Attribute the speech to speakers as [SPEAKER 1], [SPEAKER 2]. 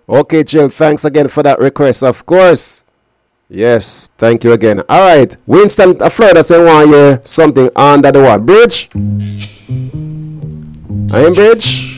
[SPEAKER 1] Okay, Jill, thanks again for that request, of course. Yes, thank you again. All right, Winston Florida say want to hear something under the one. Bridge? I am Bridge?